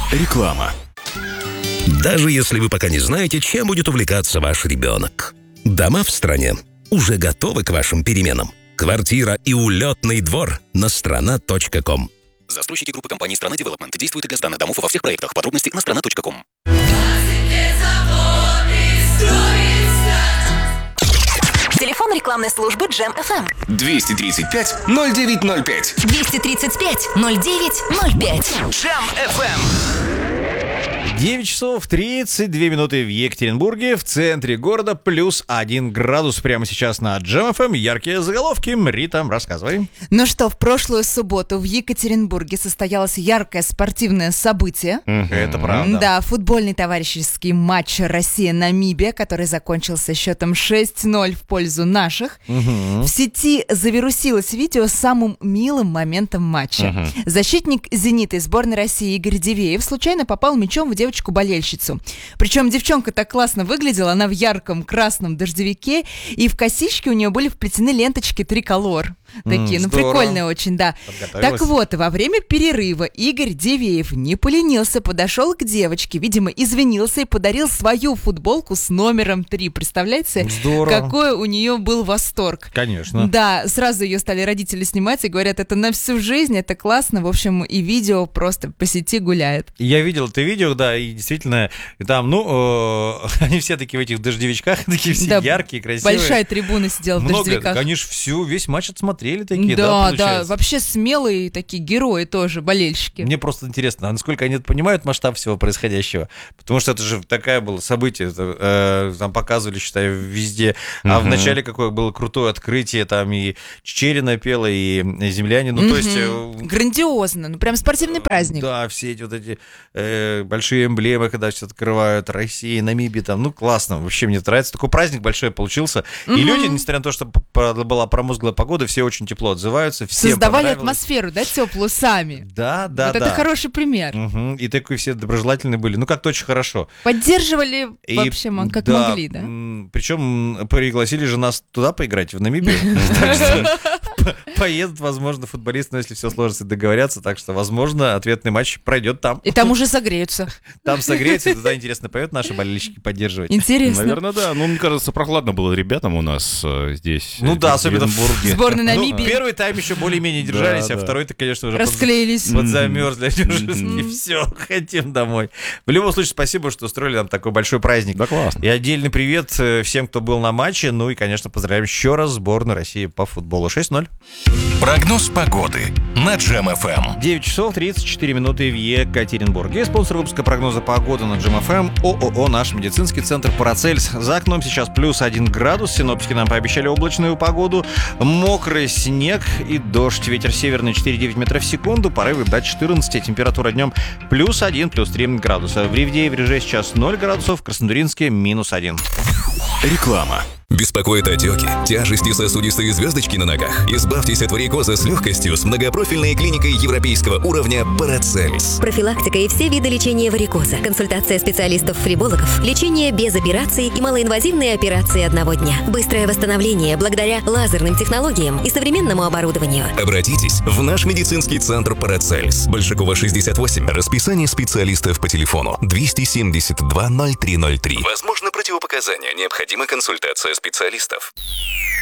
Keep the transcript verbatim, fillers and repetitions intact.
Реклама. Даже если вы пока не знаете, чем будет увлекаться ваш ребенок. Дома в стране уже готовы к вашим переменам. Квартира и улетный двор на страна точка ком. Застройщики группы компании «Страна Девелопмент» действуют для сданных домов во всех проектах. Подробности на страна точка ком. Телефон рекламной службы Джем эф эм. двести тридцать пять ноль девять ноль пять. двести тридцать пять ноль девять ноль пять. Джем эф эм. девять часов тридцать две минуты в Екатеринбурге, в центре города, плюс один градус. Прямо сейчас на Джем эф эм яркие заголовки. Рита, рассказывай. Ну что, в прошлую субботу в Екатеринбурге состоялось яркое спортивное событие. Mm-hmm. Это правда. Да, футбольный товарищеский матч Россия-Намибия, который закончился счетом шесть ноль в пользу наших. Mm-hmm. В сети завирусилось видео с самым милым моментом матча. Mm-hmm. Защитник «Зенита» из сборной России Игорь Дивеев случайно попал мячом в девочку-болельщицу. Причем девчонка так классно выглядела, она в ярком красном дождевике, и в косичке у нее были вплетены ленточки триколор. Такие, mm, ну здорово. Прикольные очень, да. Так вот, во время перерыва Игорь Дивеев не поленился, подошел к девочке, видимо, извинился и подарил свою футболку с номером три. Представляете, здорово. Какой у нее был восторг. Конечно. Да, сразу ее стали родители снимать и говорят, это на всю жизнь, это классно. В общем, и видео просто по сети гуляет. Я видел это видео, да, и действительно, там, ну, э, они все такие в этих дождевичках, такие все да, яркие, красивые. Большая трибуна сидела Много, в дождевиках. Они же всю, весь матч отсмотрели такие, да, да, да, вообще смелые такие герои тоже, болельщики. Мне просто интересно, а насколько они понимают масштаб всего происходящего, потому что это же такое было событие, это, э, там показывали, считаю, везде, а uh-huh. в начале какое было крутое открытие, там и Чечерина пела, и земляне, ну uh-huh. то есть... Э, грандиозно, ну прям спортивный праздник. Да, все эти вот эти э, большие эмблемы, когда все открывают, Россия, Намибия, там, ну классно, вообще мне нравится, такой праздник большой получился, uh-huh. и люди, несмотря на то, что была промозглая погода, все очень тепло отзываются, всем создавали атмосферу, да, теплую сами. Да, да, вот да. Это хороший пример. Угу. И такие все доброжелательные были. Ну, как-то очень хорошо. Поддерживали и, вообще, как да, могли, да? Причем пригласили же нас туда поиграть, в Намибию. Поедут, возможно, футболисты, но если все сложится, договорятся, так что, возможно, ответный матч пройдет там. И там уже согреются. Там согреются, и туда, интересно, поют наши болельщики поддерживать. Интересно. Наверное, да. Ну, мне кажется, прохладно было ребятам у нас э, здесь. Ну да, особенно в Бурге. Сборной Намибии. Ну, первый тайм еще более-менее держались, да, а да. второй-то, конечно, уже расклеились. Подзамерзли. И все, хотим домой. В любом случае, спасибо, что устроили нам такой большой праздник. Да, классно. И отдельный привет всем, кто был на матче. Ну и, конечно, поздравляем еще раз сборную России по футболу. шесть ноль. Прогноз погоды на Джем эф эм. девять часов тридцать четыре минуты в Екатеринбурге. Спонсор выпуска прогноза погоды на Джем эф эм ООО «Наш медицинский центр Парацельс». За окном сейчас плюс один градус. Синоптики нам пообещали облачную погоду. Мокрый снег и дождь. Ветер северный четыре целых девять метров в секунду. Порывы до четырнадцати. Температура днем плюс один, плюс три градуса. В Ревде и Вреже сейчас ноль градусов. В Краснотурьинске минус один. Реклама. Беспокоит отеки, тяжести, сосудистые звездочки на ногах? Избавьтесь от варикоза с легкостью с многопрофильной клиникой европейского уровня Парацельс. Профилактика и все виды лечения варикоза. Консультация специалистов-флебологов. Лечение без операций и малоинвазивные операции одного дня. Быстрое восстановление благодаря лазерным технологиям и современному оборудованию. Обратитесь в наш медицинский центр Парацельс. Большакова, шестьдесят восемь. Расписание специалистов по телефону двести семьдесят два ноль три ноль три. Возможно, противопоказания. Необходима консультация специалистов.